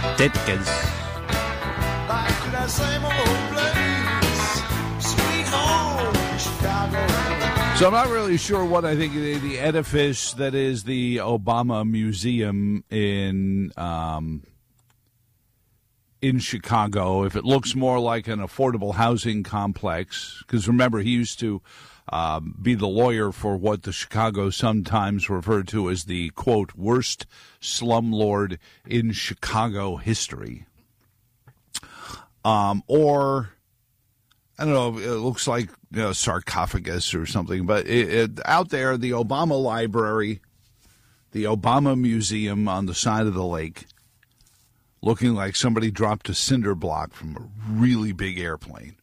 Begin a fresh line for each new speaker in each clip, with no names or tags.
Ditkins.
Back to that same old place, sweet home, Chicago.
So I'm not really sure what I think the edifice that is the Obama Museum in Chicago, if it looks more like an affordable housing complex, because remember, he used to be the lawyer for what the Chicago Sun-Times referred to as the, quote, worst slumlord in Chicago history. Or, I don't know, it looks like a sarcophagus or something, but out there, the Obama Library, the Obama Museum on the side of the lake, looking like somebody dropped a cinder block from a really big airplane.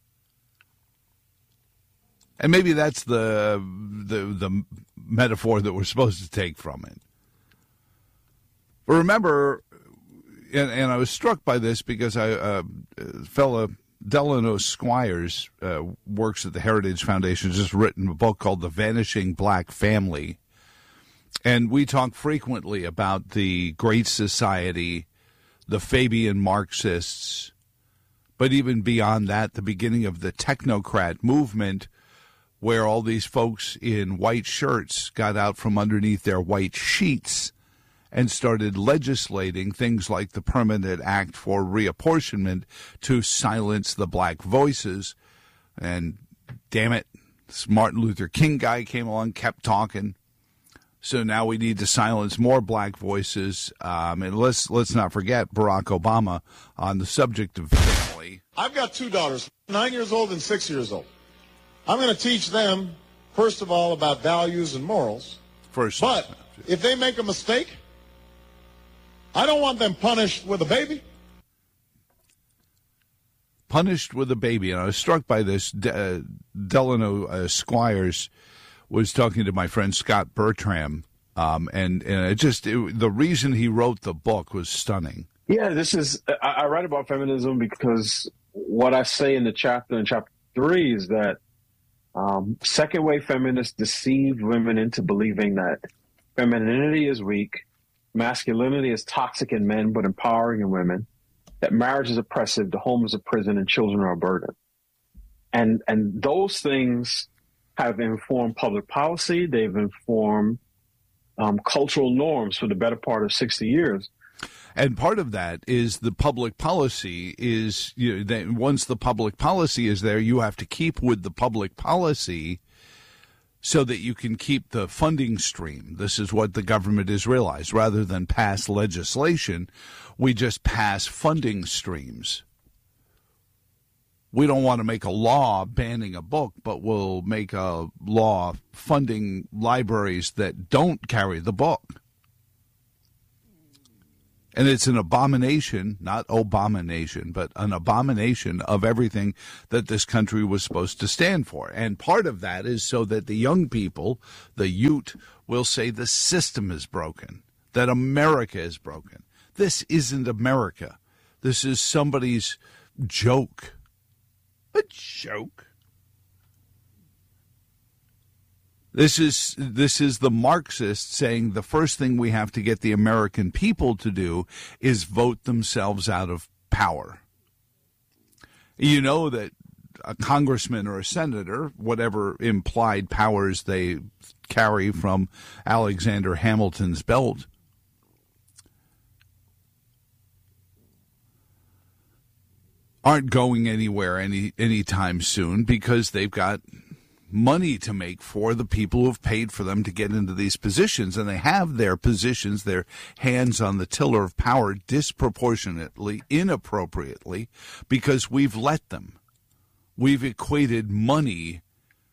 And maybe that's the metaphor that we're supposed to take from it. But remember, and I was struck by this because fella Delano Squires works at the Heritage Foundation, just written a book called The Vanishing Black Family. And we talk frequently about the Great Society, the Fabian Marxists, but even beyond that, the beginning of the technocrat movement, where all these folks in white shirts got out from underneath their white sheets and started legislating things like the Permanent Act for Reapportionment to silence the black voices. And damn it, this Martin Luther King guy came along, kept talking. So now we need to silence more black voices. And let's not forget Barack Obama on the subject of family.
I've got two daughters, 9 years old and 6 years old. I'm going to teach them, first of all, about values and morals. But if they make a mistake, I don't want them punished with a baby.
Punished with a baby. And I was struck by this. Delano Squires was talking to my friend Scott Bertram, and the reason he wrote the book was stunning.
Yeah, I write about feminism because what I say in chapter 3 is that second wave feminists deceive women into believing that femininity is weak, masculinity is toxic in men but empowering in women, that marriage is oppressive, the home is a prison, and children are a burden. And those things have informed public policy. They've informed cultural norms for the better part of 60 years.
And part of that is the public policy is, that once the public policy is there, you have to keep with the public policy so that you can keep the funding stream. This is what the government has realized. Rather than pass legislation, we just pass funding streams. We don't want to make a law banning a book, but we'll make a law funding libraries that don't carry the book. And it's an abomination, not Obama-nation, but an abomination of everything that this country was supposed to stand for. And part of that is so that the young people, the youth, will say the system is broken, that America is broken. This isn't America. This is somebody's joke. A joke? This is the Marxists saying the first thing we have to get the American people to do is vote themselves out of power. You know that a congressman or a senator, whatever implied powers they carry from Alexander Hamilton's belt, aren't going anywhere anytime soon because they've got money to make for the people who've paid for them to get into these positions. And they have their positions, their hands on the tiller of power disproportionately, inappropriately, because we've let them. We've equated money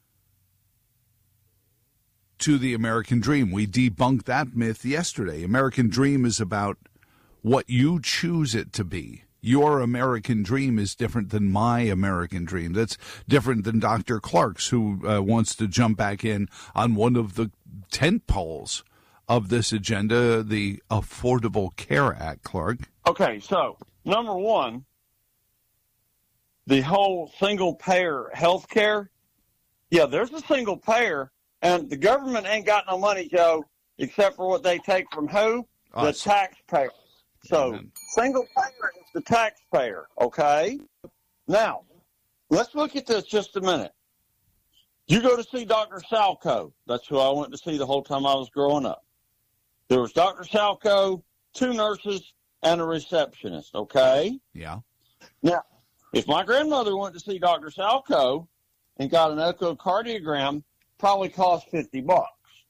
to the American dream. We debunked that myth yesterday. American dream is about what you choose it to be. Your American dream is different than my American dream. That's different than Dr. Clark's, who wants to jump back in on one of the tent poles of this agenda, the Affordable Care Act, Clark.
Okay, so number one, the whole single-payer health care, yeah, there's a single payer, and the government ain't got no money, Joe, except for what they take from who? The taxpayer. So single payer is the taxpayer, okay? Now, let's look at this just a minute. You go to see Dr. Salco. That's who I went to see the whole time I was growing up. There was Dr. Salco, 2 nurses, and a receptionist, okay?
Yeah.
Now, if my grandmother went to see Dr. Salco and got an echocardiogram, probably cost $50.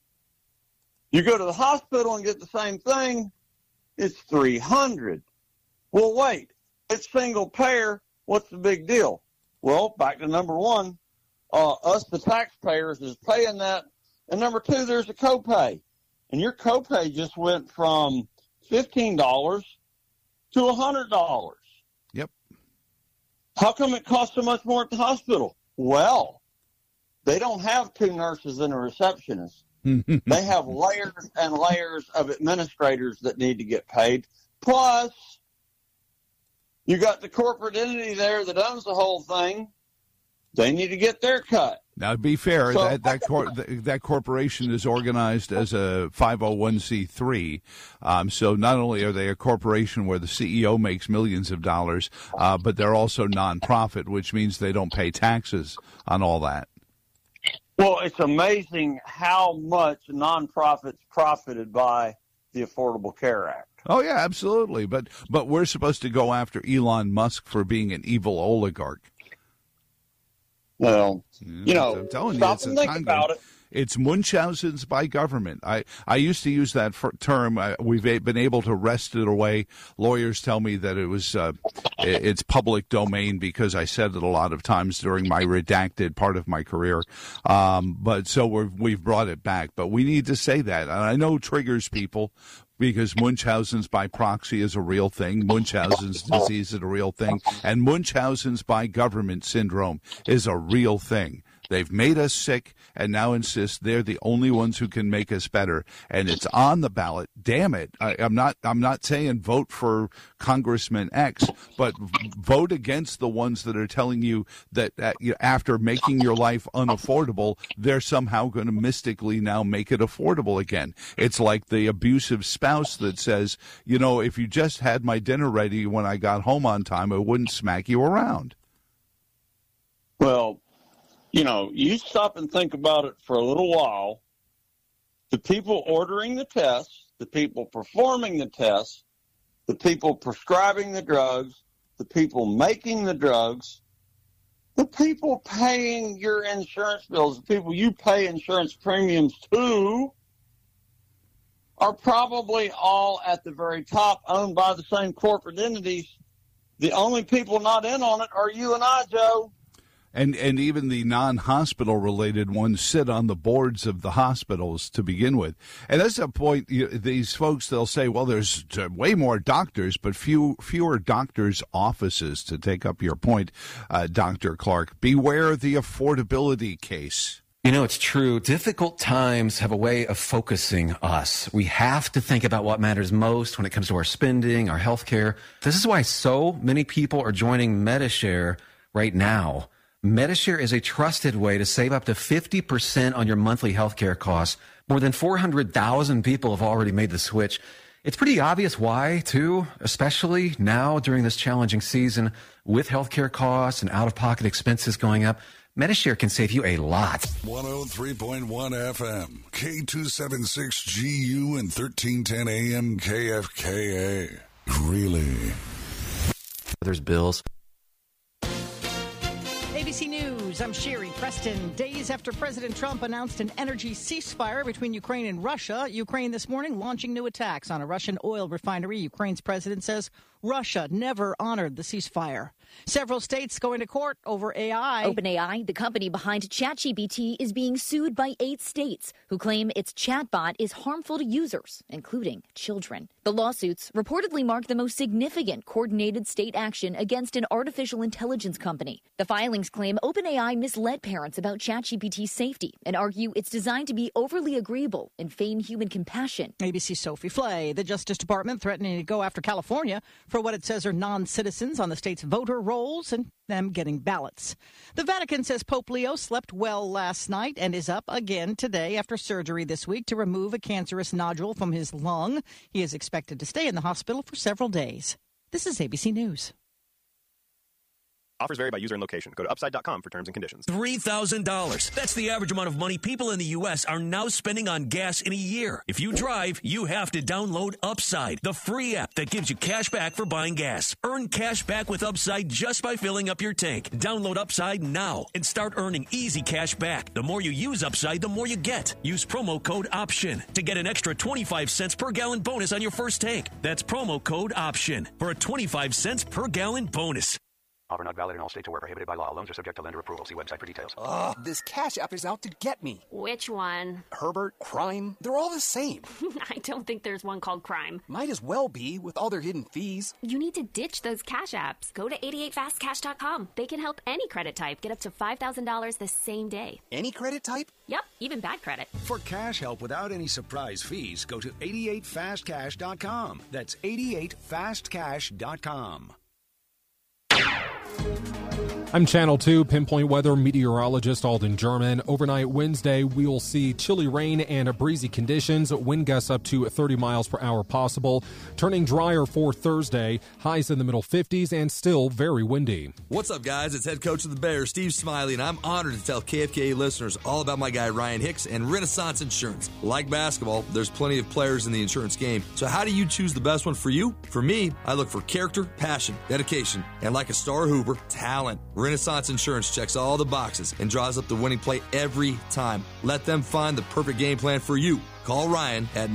You go to the hospital and get the same thing, it's $300. Well, wait, it's single payer. What's the big deal? Well, back to number one, us, the taxpayers, is paying that. And number 2, there's a copay. And your copay just went from $15 to $100.
Yep.
How come it costs so much more at the hospital? Well, they don't have 2 nurses and a receptionist. They have layers and layers of administrators that need to get paid. Plus, you got the corporate entity there that owns the whole thing. They need to get their cut.
Now, to be fair,
So,
that corporation is organized as a 501c3. So not only are they a corporation where the CEO makes millions of dollars, but they're also nonprofit, which means they don't pay taxes on all that.
Well, it's amazing how much nonprofits profited by the Affordable Care Act.
Oh, yeah, absolutely. But we're supposed to go after Elon Musk for being an evil oligarch.
Well,
I'm telling
stop
you,
and think about it.
It's Munchausen's by government. I used to use that term. We've been able to wrest it away. Lawyers tell me that it was it's public domain because I said it a lot of times during my redacted part of my career. But so we've brought it back. But we need to say that. And I know it triggers people because Munchausen's by proxy is a real thing. Munchausen's disease is a real thing. And Munchausen's by government syndrome is a real thing. They've made us sick and now insist they're the only ones who can make us better. And it's on the ballot. Damn it. I'm not saying vote for Congressman X, but vote against the ones that are telling you that after making your life unaffordable, they're somehow going to mystically now make it affordable again. It's like the abusive spouse that says, if you just had my dinner ready when I got home on time, I wouldn't smack you around.
Well, you stop and think about it for a little while. The people ordering the tests, the people performing the tests, the people prescribing the drugs, the people making the drugs, the people paying your insurance bills, the people you pay insurance premiums to, are probably all at the very top, owned by the same corporate entities. The only people not in on it are you and I, Joe.
And even the non-hospital related ones sit on the boards of the hospitals to begin with. And that's a point. These folks, they'll say, well, there's way more doctors, but fewer doctors' offices, to take up your point, Dr. Clark. Beware the affordability case.
It's true. Difficult times have a way of focusing us. We have to think about what matters most when it comes to our spending, our health care. This is why so many people are joining Medi-Share right now. Medi-Share is a trusted way to save up to 50% on your monthly healthcare costs. More than 400,000 people have already made the switch. It's pretty obvious why, too, especially now during this challenging season with healthcare costs and out-of-pocket expenses going up. Medi-Share can save you a lot.
103.1 FM, K276GU and 1310 AM KFKA. Really?
There's bills.
ABC News, I'm Sherry Preston. Days after President Trump announced an energy ceasefire between Ukraine and Russia, Ukraine this morning launching new attacks on a Russian oil refinery. Ukraine's president says Russia never honored the ceasefire. Several states going to court over AI.
OpenAI, the company behind ChatGPT, is being sued by 8 states who claim its chatbot is harmful to users, including children. The lawsuits reportedly mark the most significant coordinated state action against an artificial intelligence company. The filings claim OpenAI AI misled parents about ChatGPT's safety and argue it's designed to be overly agreeable and feign human compassion.
ABC's Sophie Flay. The Justice Department threatening to go after California for what it says are non-citizens on the state's voter rolls and them getting ballots. The Vatican says Pope Leo slept well last night and is up again today after surgery this week to remove a cancerous nodule from his lung. He is expected to stay in the hospital for several days. This is ABC News.
Offers vary by user and location. Go to upside.com for terms and conditions.
$3,000. That's the average amount of money people in the U.S. are now spending on gas in a year. If you drive, you have to download Upside, the free app that gives you cash back for buying gas. Earn cash back with Upside just by filling up your tank. Download Upside now and start earning easy cash back. The more you use Upside, the more you get. Use promo code OPTION to get an extra 25 cents per gallon bonus on your first tank. That's promo code OPTION for a 25 cents per gallon bonus.
Offer not valid in all states or where prohibited by law. Loans are subject to lender approval. See website for details.
Ugh, this Cash App is out to get me.
Which one?
Herbert, Crime, they're all the same.
I don't think there's one called Crime.
Might as well be with all their hidden fees.
You need to ditch those Cash Apps. Go to 88fastcash.com. They can help any credit type get up to $5,000 the same day.
Any credit type?
Yep, even bad credit.
For cash help without any surprise fees, go to 88fastcash.com. That's 88fastcash.com.
I'm Channel 2 Pinpoint Weather meteorologist Alden German. Overnight Wednesday, we'll see chilly rain and breezy conditions. Wind gusts up to 30 miles per hour possible. Turning drier for Thursday. Highs in the middle 50s and still very windy.
What's up, guys? It's head coach of the Bears, Steve Smiley, and I'm honored to tell KFKA listeners all about my guy Ryan Hicks and Renaissance Insurance. Like basketball, there's plenty of players in the insurance game. So how do you choose the best one for you? For me, I look for character, passion, dedication, and like a star Hoover, talent. Renaissance Insurance checks all the boxes and draws up the winning play every time. Let them find the perfect game plan for you. Call Ryan at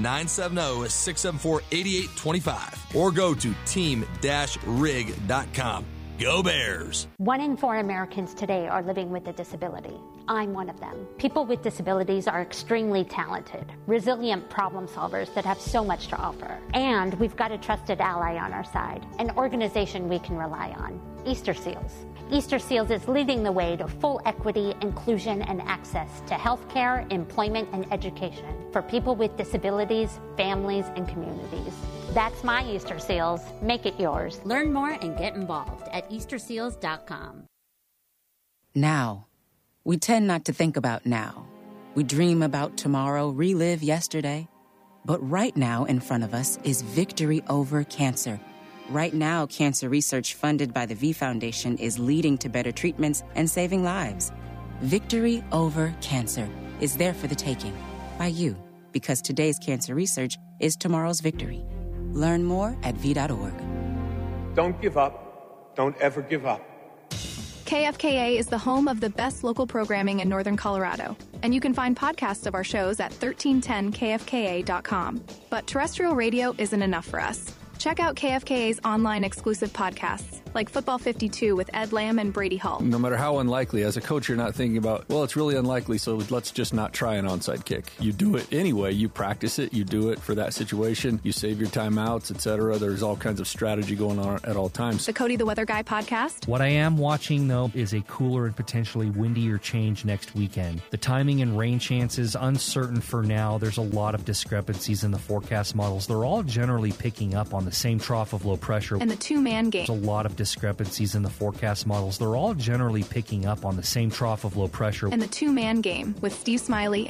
970-674-8825 or go to team-rig.com. Go Bears!
1 in 4 Americans today are living with a disability. I'm one of them. People with disabilities are extremely talented, resilient problem solvers that have so much to offer. And we've got a trusted ally on our side, an organization we can rely on, Easter Seals. Easter Seals is leading the way to full equity, inclusion, and access to healthcare, employment, and education for people with disabilities, families, and communities. That's my Easter Seals. Make it yours.
Learn more and get involved at easterseals.com.
Now. We tend not to think about now. We dream about tomorrow, relive yesterday. But right now in front of us is victory over cancer. Right now, cancer research funded by the V Foundation is leading to better treatments and saving lives. Victory over cancer is there for the taking by you, because today's cancer research is tomorrow's victory. Learn more at v.org.
Don't give up. Don't ever give up.
KFKA is the home of the best local programming in Northern Colorado, and you can find podcasts of our shows at 1310kfka.com. But terrestrial radio isn't enough for us. Check out KFKA's online exclusive podcasts, like Football 52 with Ed Lamb and Brady Hall.
No matter how unlikely, as a coach, you're not thinking about, well, it's really unlikely, so let's just not try an onside kick. You do it anyway. You practice it. You do it for that situation. You save your timeouts, etc. There's all kinds of strategy going on at all times.
The Cody the Weather Guy podcast.
What I am watching, though, is a cooler and potentially windier change next weekend. The timing and rain chances, uncertain for now. There's a lot of discrepancies in the forecast models. They're all generally picking up on the same trough of low pressure.
And the two-man game.
There's a lot of discrepancies in the forecast models. They're all generally picking up on the same trough of low pressure.
And the two-man game with Steve Smiley